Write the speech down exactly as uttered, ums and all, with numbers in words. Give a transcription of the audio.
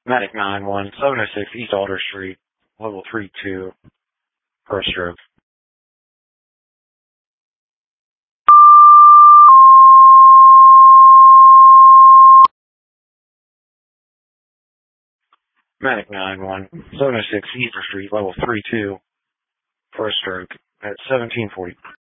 Medic nine one, seven oh six East Alder Street, level three two, first stroke. Medic nine one, seven oh six East Street, level three two, first stroke, at seventeen forty.